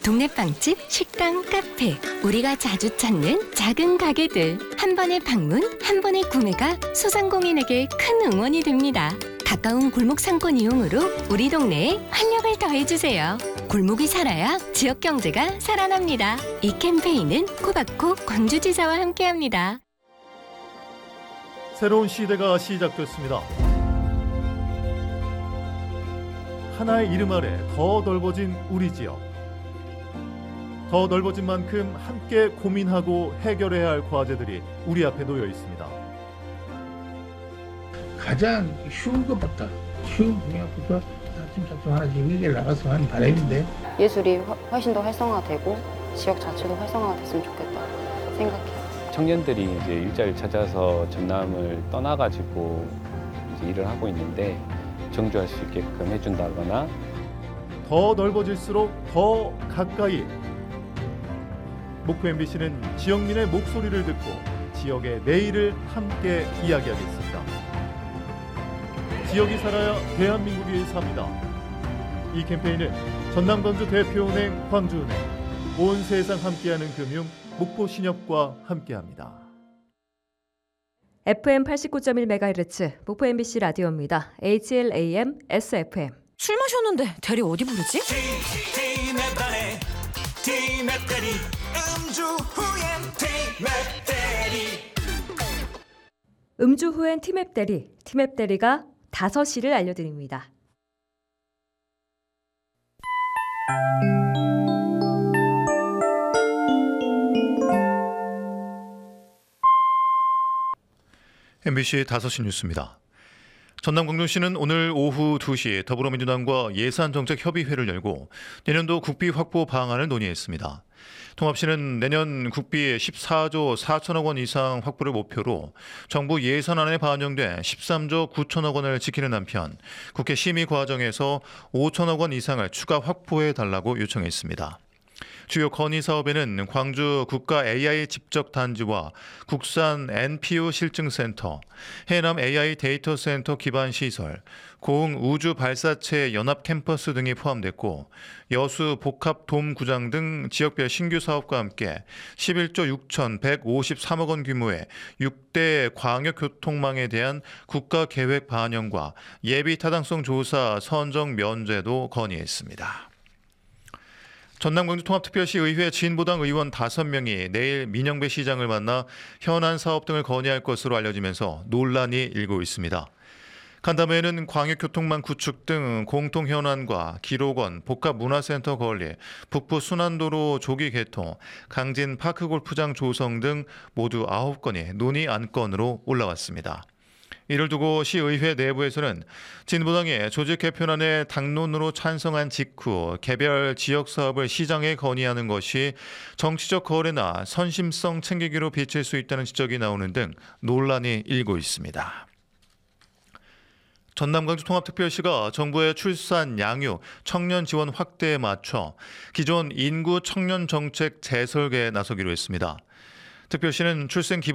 동네 빵집, 식당, 카페, 우리가 자주 찾는 작은 가게들. 한 번의 방문, 한 번의 구매가 소상공인에게 큰 응원이 됩니다. 가까운 골목 상권 이용으로 우리 동네에 활력을 더해주세요. 골목이 살아야 지역 경제가 살아납니다. 이 캠페인은 코바코 광주지사와 함께합니다. 새로운 시대가 시작됐습니다. 하나의 이름 아래 더 넓어진 우리 지역. 더 넓어진 만큼 함께 고민하고 해결해야 할 과제들이 우리 앞에 놓여 있습니다. 가장 쉬운 것부터, 쉬운 분야부터 차츰차츰 하나씩 해결 나갔으면 하는 바람인데, 예술이 훨씬 더 활성화되고 지역 자체도 활성화가 됐으면 좋겠다 생각해요. 청년들이 이제 일자리를 찾아서 전남을 떠나가지고 이제 일을 하고 있는데 정주할 수 있게끔 해준다거나, 더 넓어질수록 더 가까이. 목포 MBC는 지역민의 목소리를 듣고 지역의 내일을 함께 이야기하겠습니다. 지역이 살아야 대한민국이 삽니다. 이 캠페인은 전남 광주 대표은행 광주은행, 온 세상 함께하는 금융 목포신협과 함께합니다. FM 89.1MHz 목포 MBC 라디오입니다. HLAM SFM. 술 마셨는데 대리 어디 부르지? 음주 후엔 티맵 대리, 티맵 대리가 5시를 알려드립니다. MBC 5시 뉴스입니다. 전남 광주시는 오늘 오후 2시 더불어민주당과 예산정책협의회를 열고 내년도 국비 확보 방안을 논의했습니다. 통합시는 내년 국비 14조 4천억 원 이상 확보를 목표로 정부 예산안에 반영된 13조 9천억 원을 지키는 한편 국회 심의 과정에서 5천억 원 이상을 추가 확보해달라고 요청했습니다. 주요 건의 사업에는 광주 국가 AI 집적단지와 국산 NPU 실증센터, 해남 AI 데이터센터 기반 시설, 고흥 우주 발사체 연합 캠퍼스 등이 포함됐고 여수 복합돔 구장 등 지역별 신규 사업과 함께 11조 6,153억 원 규모의 6대 광역교통망에 대한 국가계획 반영과 예비 타당성 조사 선정 면제도 건의했습니다. 전남 광주통합특별시 의회 진보당 의원 5명이 내일 민영배 시장을 만나 현안 사업 등을 건의할 것으로 알려지면서 논란이 일고 있습니다. 간담회에는 광역교통망 구축 등 공통 현안과 기록원, 복합문화센터 건립, 북부 순환도로 조기 개통, 강진 파크골프장 조성 등 모두 9건이 논의 안건으로 올라왔습니다. 이를 두고 시의회 내부에서는 진보당의 조직 개편안에 당론으로 찬성한 직후 개별 지역 사업을 시장에 건의하는 것이 정치적 거래나 선심성 챙기기로 비칠 수 있다는 지적이 나오는 등 논란이 일고 있습니다. 전남 광주통합특별시가 정부의 출산, 양육, 청년 지원 확대에 맞춰 기존 인구 청년 정책 재설계에 나서기로 했습니다. 특별시는 출생